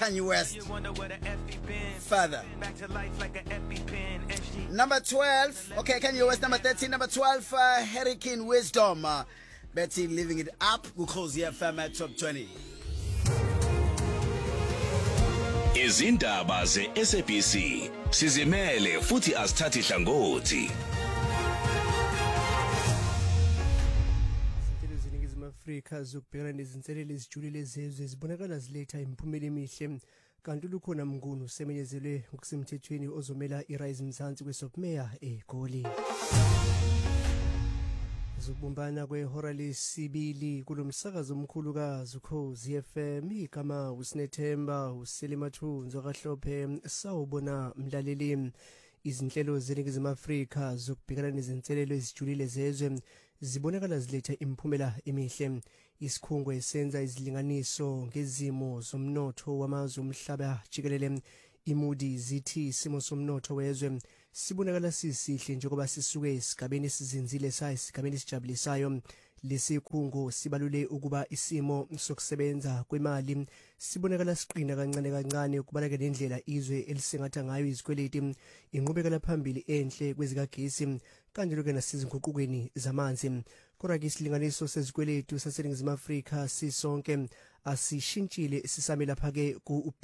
Kanye West. Further. Number 12. Okay, Kanye West. Number 13. Number 12. Hurricane Wisdom. Betty living it up. Ukhozi FM at top 20. Izindaba ze-SABC sizimele futhi asithathi hlangothi. Afrika zokubhekana nezinselele ezijulile ezizwe zibonakala ziletha imiphumela emihle kanti lukhona mngunu semenyezelwe ngokusemthethweni ozomela iRise Mzansi kweSopmeya eGoli. Zokubumbana kwehora lesibili kulomsakazo omkhulu kaZukhozi FM igama uSinethemba uSelimathunzo kaHlophe sawubona mlaleli. Izinhlelo zeNingizimu Afrika zokubhekana nezinselelo ezijulile zezwe zibonakala ziletha imiphumela emihle. Isikhungo esenza izilinganiso ngezimo zomnotho wamazwe omhlaba jikelele iMoody zithi isimo somnotho wezwe sibonakala sisihle njengoba sisuke esigabeni esizinzile esigabeni esijabulisayo. Lesikhungo sibalule ukuba isimo sokusebenza kwemali sibonakala siqina kancane kancane kubaleke nendlela izwe elisengatha ngayo izikweleti inqubekela phambili enhle kwezikagesi kanjalo ke nasizinguqukweni zamanzi. Kodwa ke isilinganiso sezikweletu saseNingizimu Afrika sisonke asishintshile sisamela phake ku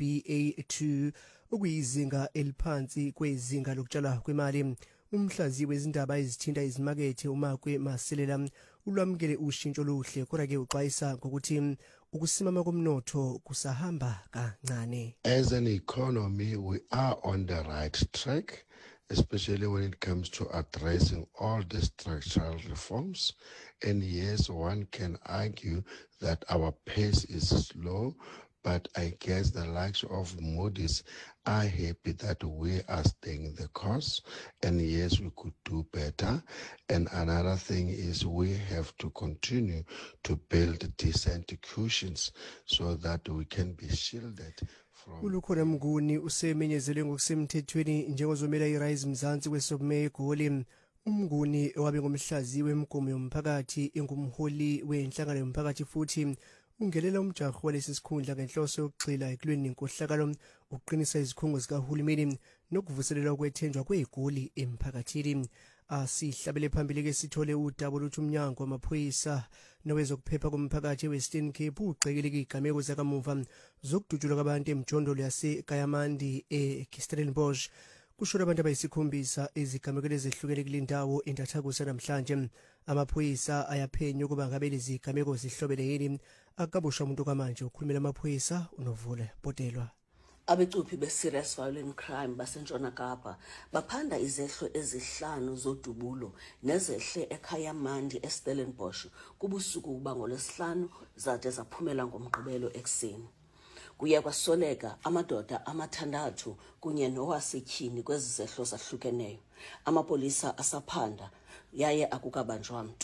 BA2 okuyizinga eliphansi kwezinga lokutshala kwemali. Umhlazi wezindaba ezithinta izimakethe uMakwe Maselela ulwamukele ushintsho oluhle kodwa ke uxwayisa ngokuthi ukusimama komnotho kusahamba kancane. As an economy we are on the right track, especially when it comes to addressing all the structural reforms. And yes, one can argue that our pace is slow, but I guess the likes of Moody's are happy that we are staying the course. And yes, we could do better. And another thing is we have to continue to build decent cushions so that we can be shielded. Ulukhona mnguni usemenyezelwe ngokusemthethweni njengozomela iRise Mzansi kweSopmeya eGoli. Umnguni owabe ngomhlazi wemgomo yomphakathi engumholi wenhlangano yomphakathi futhi ungelela umjaho walesi sikhundla ngenhloso yokugxila ekulweni nenkohlakalo ukuqinisa izikhungo zikahulumeni nokuvuselela ukwethenjwa kweGoli emphakathini. Asihlabele phambili ke sithole udaba luthi umnyango wamaphoyisa nowezokuphepha komphakathi eWestern Cape ugxekile igameko zakamuva zokudutshulwa kwabantu emjondolo yaseKayamandi eKirstenbosch. Kushona abantu abayisikhombisa izigamekelo ezehlukene kulindawo entathakusa namhlanje. Amaphoyisa ayaphenya ukuba ngabe lezi zigameko zihlobele yini. Akaboshwa umuntu kwamanje ukhulumela amaphoyisa uNovule Botelwa. Abecuphi be-serious violent crime baseNtshona Kapa baphanda izehlo ezihlanu zodubulo nezehle eKayamandi eStellenbosch kubusuku bangolwesihlanu zade zaphumela ngomgqibelo ekseni. Kuye kwasoleka amadoda amathandathu kunye nowasetyhini kwezi zehlo zahlukeneyo. Amapolisa asaphanda yaye akukabanjwa mntu.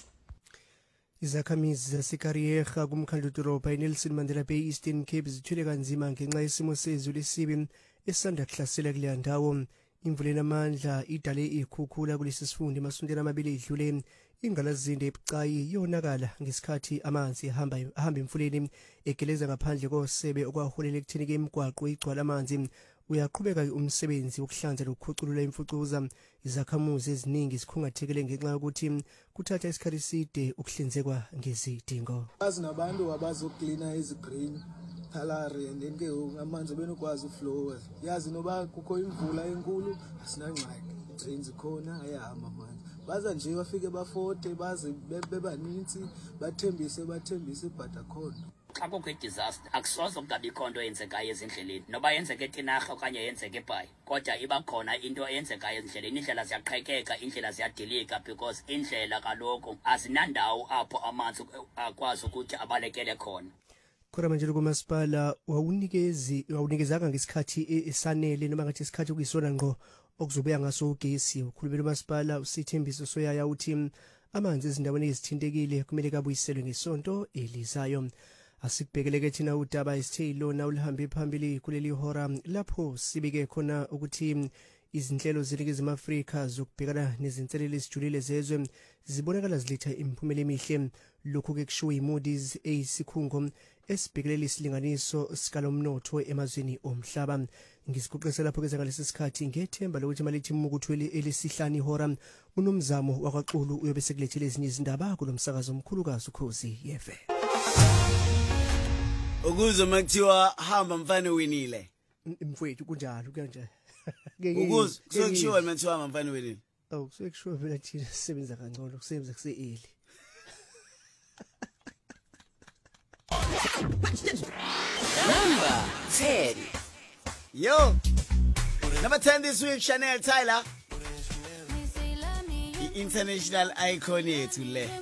Izakhamizi zaseKariyerha kumkhandlu dolobha eNelson Mandela Bay Eastern Cape zithwele kanzima ngenxa yesimo sezulu esibi esanda kuhlasela kuleya ndawo. Imvula enamandla idale ikhukhula kulesi sifundo emasontweni amabili edlule. Ingalazinde ebucayi yonakala ngesikhathi amanzi ahamba emfuleni egeleza ngaphandle kosebe okwaholela ekutheni imigwaqo igcwala amanzi. Uyaqhubeka umsebenzi wokuhlanza lokukhuculula imfucuza. Izakhamuzi eziningi zikhungathekile ngenxa yokuthi kuthatha isikhathi eside ukuhlinzekwa ngezidingo. Azinabantu abazoklina ezigreen thalari ndenge amanzi benokwazi uflow. Yazi noba kukho imvula enkulu asinangxaki. Drains khona ayahamba manje. Baza nje bafike bafote baze bebaninzi bathembise but akhona. Xa kukho i-disaster akusoze kungabikho nto eyenzekayo ezindleleni noba yenzeke eTinarha okanye yenzeke eBhayi kodwa iba khona into eyenzekayo ezindleleni. Indlela ziyaqhekeka, indlela ziyadilika because indlela kaloku azinandawo apho amanzi akwazi ukuthi abalekele khona. Khona manje kumasipala wawunikezanga ngesikhathi esanele noma ngathi isikhathi kuyisona ngqo okuzobuya ngaso ugesi. Ukhulumela umasipala uSithembiso Soyaya uthi amanzi ezindaweni ezithintekile kumele kabuyiselwe ngesonto elizayo. Asikubhekeleke thina udaba isithelo na ulihambe phambili kuleli hora lapho sibike khona ukuthi izinhlelo zeNingizimu Afrika zokubhekana nezinselelo ezijulile zezwe zibonakala ziletha imiphumela emihle. Lokhu ke kushiwo iMoody's eyisikhungo esibhekelela isilinganiso sikalomnotho emazweni omhlaba. Ngisiqoqisa lapho ke ngalesi sikhathi ngethemba lokuthi malithi mukuthweli elesihlanu ihora unomzamo wakwaXulu uyobe sekulethele ezinye izindaba kulomsakazo omkhulukazi Ukhozi FM. Ukuzwa makuthiwa hamba mfana winile. Mfowethu kunjalo kanje. Ukuzwa kushiwo makuthiwa hamba mfana winile. Oh, kushiwo phela thina sisebenza kancane kusebenza kuse-early. Number 10. Yo. Number 10 this week, Chanel Tyler. The international icon yethu le.